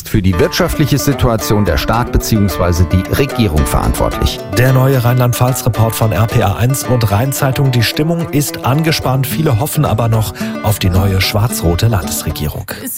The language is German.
ist für die wirtschaftliche Situation der Staat bzw. die Regierung verantwortlich. Der neue Rheinland-Pfalz-Report von RPA1 und Rheinzeitung. Die Stimmung ist angespannt. Viele hoffen aber noch auf die neue schwarz-rote Landesregierung.